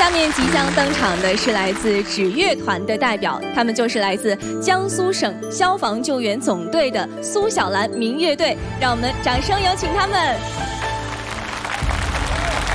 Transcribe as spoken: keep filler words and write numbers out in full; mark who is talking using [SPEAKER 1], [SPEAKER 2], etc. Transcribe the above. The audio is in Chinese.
[SPEAKER 1] 下面即将登场的是来自指乐团的代表，他们就是来自江苏省消防救援总队的苏小兰民乐队，让我们掌声有请他们。